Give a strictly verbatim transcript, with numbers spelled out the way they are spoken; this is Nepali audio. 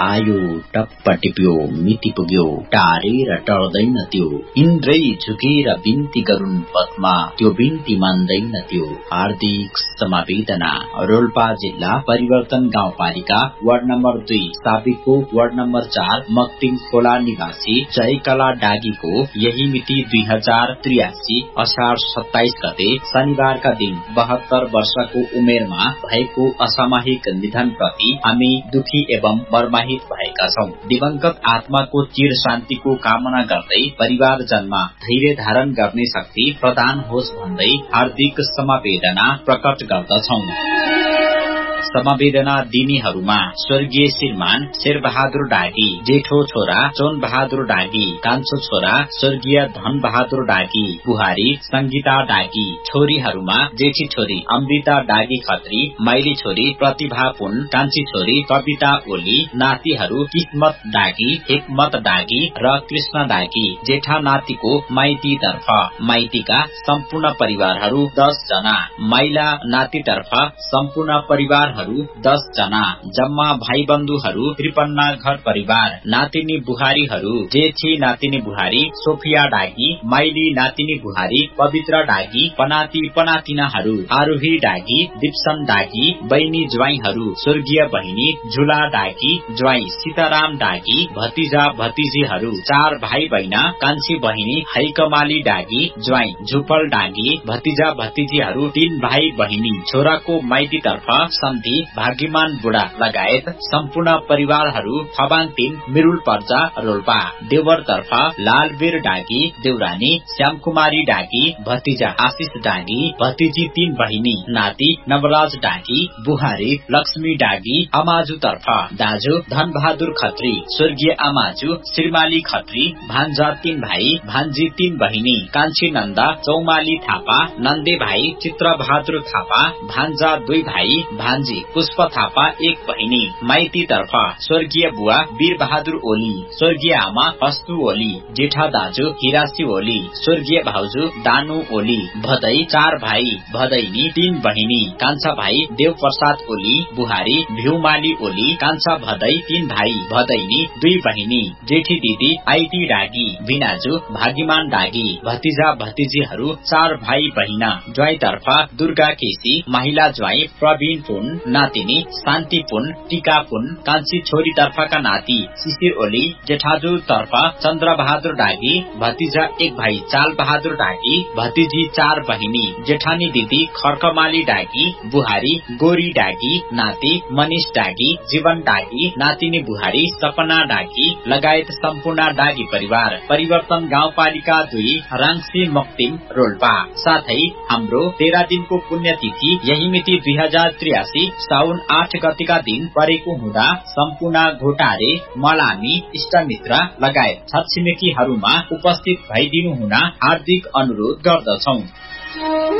आयो टप्प टिप्यो मिति पुग्यो टारेर टर्दैन त्यो इन्द्रै झुकेर बिन्ती गरून् पद्मा त्यो बिन्ती मान्दैन त्यो हार्दिक समावेदना रोल्पा जिल्ला परिवर्तन गाउँपालिका वार्ड नम्बर दुई साबिकको वार्ड नम्बर चार मक्तिङ खोला निवासी जयकला डागीको यही मिति दुई हजार त्रियासी असार सत्ताइस गते शनिबारका दिन बहत्तर वर्षको उमेरमा भएको असामयिक निधन प्रति हामी दुखी एवं मर्माहित भएका छौं। दिवंगत आत्माको चिर शान्तिको कामना गर्दै परिवारजनमा धैर्य धारण गर्ने शक्ति प्रदान होस् भन्दै हार्दिक समवेदना प्रकट गर्दछौं। समवेदना दिनेहरूमा स्वर्गीय श्रीमान शेरबहादुर डागी, जेठो छोरा चोन बहादुर डागी, कान्छो छोरा स्वर्गीय धन बहादुर डागी, बुहारी संगीता डागी, छोरीहरूमा जेठी छोरी अमृता डागी खत्री, माइली छोरी प्रतिभा पुन, कान्छी छोरी कविता ओली, नातिहरू किस्मत डागी, हिकमत डागी र कृष्ण डागी। जेठा नातिको माइती तर्फ माइतीका सम्पूर्ण परिवारहरू दस जना, माइला नाति तर्फ सम्पूर्ण परिवार दस जना, जम्मा भाइ बन्धुहरू त्रिपन्न घर परिवार। नातिनी बुहारीहरू जेठी नातिनी बुहारी सोफिया डागी, माइली नातिनी बुहारी पवित्र डागी, पनाती पनातिनाहरू आरोही डागी, दिप्सन डागी, बहिनी ज्वाइँहरू स्वर्गीय बहिनी झुला डागी, ज्वाइँ सीताराम डागी, भतिजा भतिजीहरू चार भाइ बहिना, कान्छी बहिनी हैकमाली डागी, ज्वाइँ झुपल डागी, भतिजा भतिजीहरू तीन भाइ बहिनी। छोराको माइती तर्फ सन्धि भाग्यमान बुढा लगायत सम्पूर्ण परिवारहरू थबाङ तीन मिरुल पर्जा रोल्पा। देवर तर्फ लालबीर डागी, देउरानी श्यामकुमारी डागी, भतिजा आशिष डागी, भतिजी तीन बहिनी, नाति नवराज डागी, बुहारी लक्ष्मी डागी। आमाजु तर्फ दाजु धन बहादुर खत्री, स्वर्गीय आमाजु श्रीमाली खत्री, भान्जा तीन भाइ, भान्जी तीन बहिनी, कान्छी नन्दा चौमाली थापा, नन्दे भाइ चित्र बहादुर थापा, भान्जा दुई भाइ, भान्जी पुष्प थापा एक बहिनी। माइती तर्फ स्वर्गीय बुवा वीर बहादुर ओली, स्वर्गीय आमा हस्तु ओली, जेठा दाजु हिरासी ओली, स्वर्गीय भाउजू दानु ओली। भदै चार भाइ, भदैनी तीन बहिनी, कान्छा भाइ देव प्रसाद ओली, बुहारी भ्यूमाली ओली, कान्छा भदै तीन भाइ, भदैनी दुई बहिनी। जेठी दिदी आइटी डागी, भिनाजु भाग्यमान डागी, भतिजा भतिजीहरू चार भाइ बहिना। ज्वाइँ तर्फ दुर्गा केसी, महिला ज्वाइँ प्रवीण पुन, नातिनी शान्ति पुन, टीका पुन, कान्छी छोरी तर्फका नाति शिशिर ओली, जेठाजु तर्फ चन्द्र बहादुर डागी, भतिजा एक भाइ चाल बहादुर डागी, भतिजी चार बहिनी। जेठानी दिदी खर्कमाली डागी, बुहारी गोरी डागी, नाति मनिष डागी, जीवन डागी, नातिनी बुहारी सपना डागी लगायत सम्पूर्ण डागी परिवार। परिवर्तन गाउँपालिका दुई राङसी मक्तिम रोल्पा। साथै हाम्रो तेह्र दिनको पुण्यतिथि यही मिति दुई हजार त्रियासी साउन आठ गतिका दिन परेको हुँदा सम्पूर्ण घोटारे मलामी इष्टमित्र लगायत छरछिमेकीहरूमा उपस्थित भइदिनु हुन हार्दिक अनुरोध गर्दछौं।